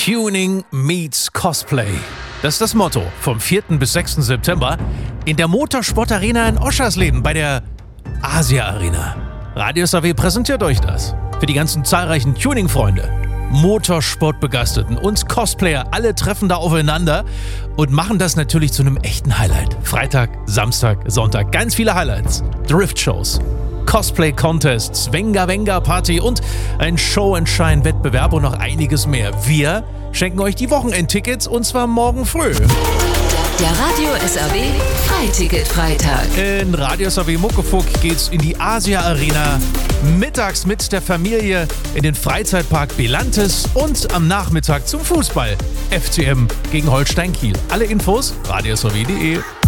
Tuning meets Cosplay. Das ist das Motto vom 4. bis 6. September in der Motorsport-Arena in Oschersleben bei der Asia Arena. Radio SAW präsentiert euch das. Für die ganzen zahlreichen Tuning-Freunde, Motorsport-Begeisterten und Cosplayer, alle treffen da aufeinander und machen das natürlich zu einem echten Highlight. Freitag, Samstag, Sonntag, ganz viele Highlights. Drift-Shows, Cosplay-Contests, Venga-Venga-Party und ein Show-and-Shine-Wettbewerb und noch einiges mehr. Wir schenken euch die Wochenendtickets und zwar morgen früh. Der Radio SAW Freiticket-Freitag. In Radio SAW Muckefuck geht's in die Asia Arena. Mittags mit der Familie in den Freizeitpark Belantes und am Nachmittag zum Fußball. FCM gegen Holstein Kiel. Alle Infos radiosaw.de.